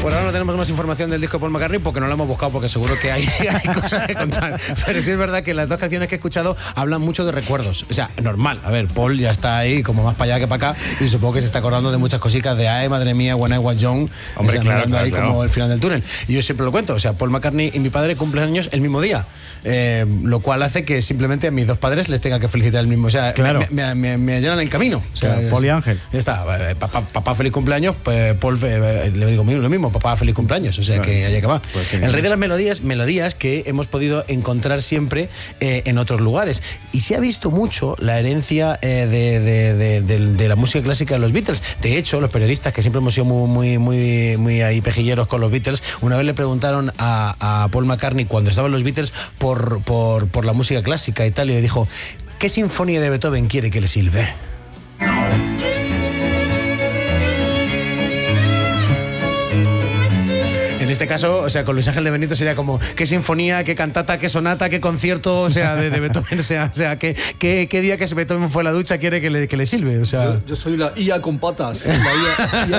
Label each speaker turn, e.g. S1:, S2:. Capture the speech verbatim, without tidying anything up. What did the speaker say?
S1: Por ahora no tenemos más información del disco de Paul McCartney porque no lo hemos buscado, porque seguro que hay, hay cosas que contar. Pero sí es verdad que las dos canciones que he escuchado hablan mucho de recuerdos. O sea, normal. A ver, Paul ya está ahí como más para allá que para acá y supongo que se está acordando de muchas cositas de ay, madre mía, When I Was Young.
S2: Hombre, claro, claro,
S1: ahí
S2: claro.
S1: como el final del túnel. Y yo siempre lo cuento. O sea, Paul McCartney y mi padre cumplen años el mismo día. Eh, lo cual hace que simplemente a mis dos padres les tenga que felicitar el mismo. O sea,
S2: claro.
S1: me, me, me, me llenan el camino. O sea,
S2: claro, Paul y Ángel.
S1: Ya está. Papá, papá feliz cumpleaños, pues Paul eh, le digo lo mismo, papá feliz cumpleaños. O sea, claro, que allá que va. Pues el rey de las melodías, melodías que hemos podido encontrar siempre eh, en otros lugares. Y se ha visto mucho la herencia eh, de, de, de, de, de la música clásica de los Beatles. De hecho, los periodistas que siempre hemos sido muy, muy, muy, muy ahí pejilleros con los Beatles, una vez le preguntaron a, a Paul McCartney cuando estaban los Beatles por, por, por la música clásica y tal, y le dijo, ¿qué sinfonía de Beethoven quiere que le sirve? En este caso, o sea, con Luis Ángel de Benito sería como qué sinfonía, qué cantata, qué sonata, qué concierto, o sea, de, de Beethoven, o sea, o sea qué, qué, qué día que Beethoven fue a la ducha quiere que le, que le sirve, o sea.
S3: Yo, yo soy la I A con patas. La I A, I A